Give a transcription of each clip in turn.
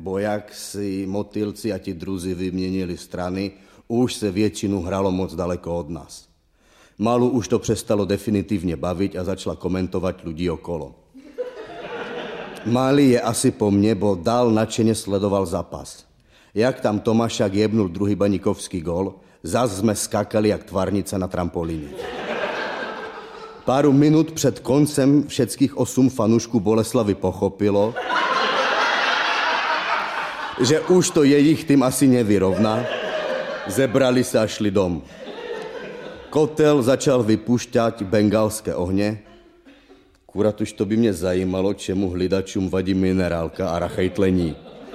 bo jak si motýlci a ti druzi vyměnili strany, už se většinu hralo moc daleko od nás. Malu už to přestalo definitivně bavit a začala komentovat ľudí okolo. Malý je asi po mně, bo dál nadšeně sledoval zápas. Jak tam Tomášák jebnul druhý baníkovský gól, zas jsme skákali jak tvarnice na trampolíně. Pár minut před koncem všetkých 8 fanoušků Boleslavy pochopilo, že už to jejich tým asi nevyrovná. Zebrali se a šli dom. Kotel začal vypušťat bengalské ohně. Kurat už to by mě zajímalo, čemu hlídačům vadí minerálka a rachejtlení.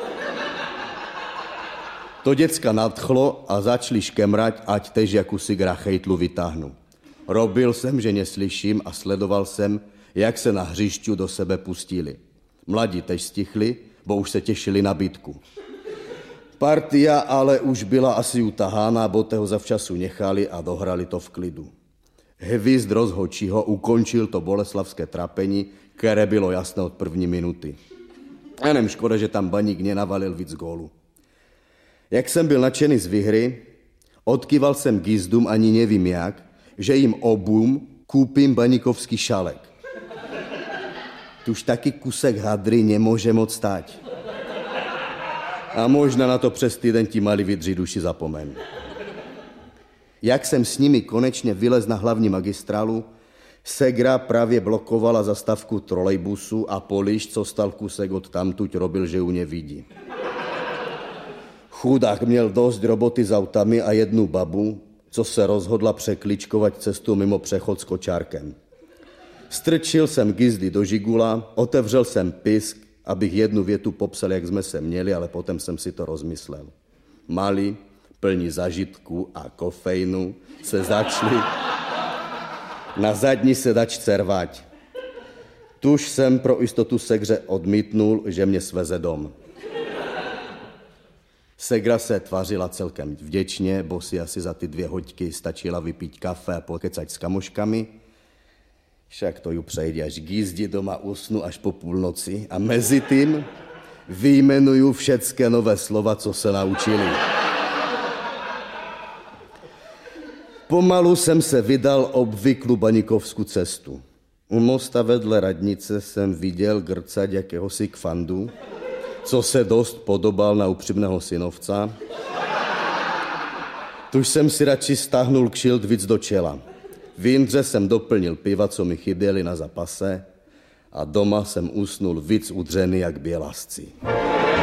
To děcka nadchlo a začali škemrať, ať tež jakusi rachejtlu vytáhnu. Robil jsem, že neslyším a sledoval jsem, jak se na hřišťu do sebe pustili. Mladí tež stichli, bo už se těšili na bitku. Partia ale už byla asi utahána, bo toho zavčasu nechali a dohrali to v klidu. Hvízd rozhodčího ukončil to boleslavské trapení, které bylo jasné od první minuty. A nevím, škoda, že tam Baník nenavalil víc gólu. Jak jsem byl nadšený z výhry, odkýval jsem gizdům ani nevím jak, že jim obům koupím baníkovský šalek. Tuž taky kusek hadry nemůže moc stát. A možná na to přes týden ti mali vydři duši zapomen. Jak jsem s nimi konečně vylez na hlavní magistrálu, Segra právě blokovala zastávku trolejbusu a Poliš, co stal kusek od tamtuť, robil, že ju nevidí. Chudák měl dost roboty s autami a jednu babu, co se rozhodla překličkovat cestu mimo přechod s kočárkem. Strčil jsem gizdy do žigula, otevřel jsem pisk, abych jednu větu popsal, jak jsme se měli, ale potom jsem si to rozmyslel. Malí, plní zažitku a kofeinu, se začali na zadní sedačce rvať. Tuž jsem pro jistotu Segře odmítnul, že mě sveze dom. Segra se tvářila celkem vděčně, bo si asi za ty 2 hoďky stačila vypít kafe a pokecať s kamoškami. Však to ju přejde, až gizdi doma usnu až po půlnoci a mezi tím vyjmenuju všetké nové slova, co se naučili. Pomalu jsem se vydal obvyklou baníkovskou cestu. U mosta vedle radnice jsem viděl grcať jakéhosi kfandu, co se dost podobal na upřímného synovca. Tuž jsem si radši stáhnul kšilt víc do čela. V Jindře jsem doplnil piva, co mi chyběly na zapase, a doma jsem usnul víc udřený jak bělasci.